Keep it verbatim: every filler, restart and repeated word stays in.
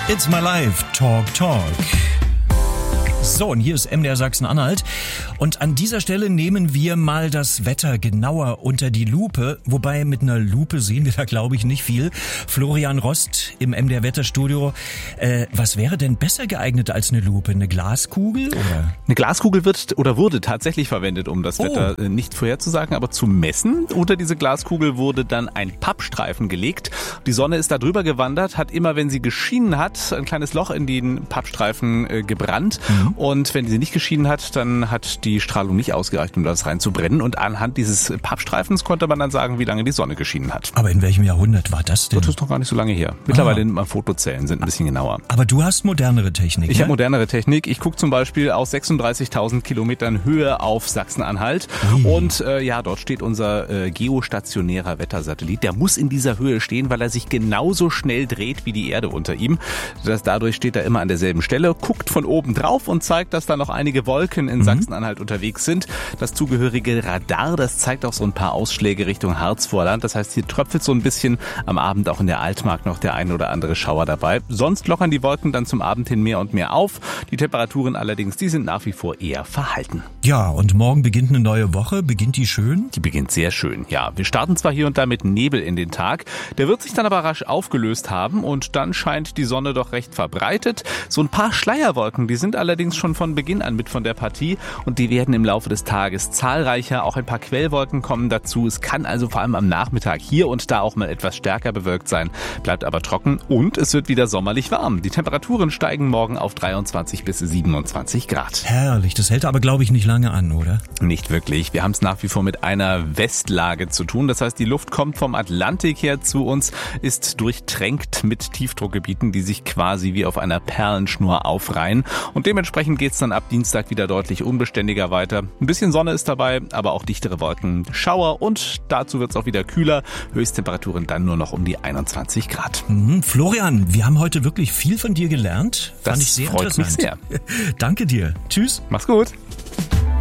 It's my life. Talk, talk. So, und hier ist M D R Sachsen-Anhalt. Und an dieser Stelle nehmen wir mal das Wetter genauer unter die Lupe. Wobei mit einer Lupe sehen wir da, glaube ich, nicht viel. Florian Rost im M D R Wetterstudio. Äh, was wäre denn besser geeignet als eine Lupe? Eine Glaskugel? Oder? Eine Glaskugel wird oder wurde tatsächlich verwendet, um das Oh. Wetter äh, nicht vorherzusagen, aber zu messen. Unter diese Glaskugel wurde dann ein Pappstreifen gelegt. Die Sonne ist da drüber gewandert, hat immer, wenn sie geschienen hat, ein kleines Loch in den Pappstreifen äh, gebrannt. Mhm. Und wenn sie nicht geschienen hat, dann hat die Strahlung nicht ausgereicht, um das reinzubrennen. Und anhand dieses Pappstreifens konnte man dann sagen, wie lange die Sonne geschienen hat. Aber in welchem Jahrhundert war das denn? Das ist noch gar nicht so lange her. Mittlerweile nimmt man Fotozellen, sind ein bisschen genauer. Aber du hast modernere Technik, Ich ne? habe modernere Technik. Ich gucke zum Beispiel aus sechsunddreißigtausend Kilometern Höhe auf Sachsen-Anhalt. Ui. Und äh, ja, dort steht unser äh, geostationärer Wettersatellit. Der muss in dieser Höhe stehen, weil er sich genauso schnell dreht wie die Erde unter ihm. Das, dadurch steht er immer an derselben Stelle, guckt von oben drauf und zeigt, dass da noch einige Wolken in mhm. Sachsen-Anhalt unterwegs sind. Das zugehörige Radar, das zeigt auch so ein paar Ausschläge Richtung Harzvorland. Das heißt, hier tröpfelt so ein bisschen am Abend auch in der Altmark noch der ein oder andere Schauer dabei. Sonst lockern die Wolken dann zum Abend hin mehr und mehr auf. Die Temperaturen allerdings, die sind nach wie vor eher verhalten. Ja, und morgen beginnt eine neue Woche. Beginnt die schön? Die beginnt sehr schön, ja. Wir starten zwar hier und da mit Nebel in den Tag, der wird sich dann aber rasch aufgelöst haben und dann scheint die Sonne doch recht verbreitet. So ein paar Schleierwolken, die sind allerdings schon von Beginn an mit von der Partie und die werden im Laufe des Tages zahlreicher. Auch ein paar Quellwolken kommen dazu. Es kann also vor allem am Nachmittag hier und da auch mal etwas stärker bewölkt sein, bleibt aber trocken und es wird wieder sommerlich warm. Die Temperaturen steigen morgen auf dreiundzwanzig bis siebenundzwanzig Grad. Herrlich, das hält aber, glaube ich, nicht lange an, oder? Nicht wirklich. Wir haben es nach wie vor mit einer Westlage zu tun. Das heißt, die Luft kommt vom Atlantik her zu uns, ist durchtränkt mit Tiefdruckgebieten, die sich quasi wie auf einer Perlenschnur aufreihen. Und dementsprechend geht es dann ab Dienstag wieder deutlich unbeständiger weiter. Ein bisschen Sonne ist dabei, aber auch dichtere Wolken, Schauer und dazu wird es auch wieder kühler. Höchsttemperaturen dann nur noch um die einundzwanzig Grad. Mhm. Florian, wir haben heute wirklich viel von dir gelernt. Das Fand ich sehr freut mich interessant. sehr. Danke dir. Tschüss. Mach's gut.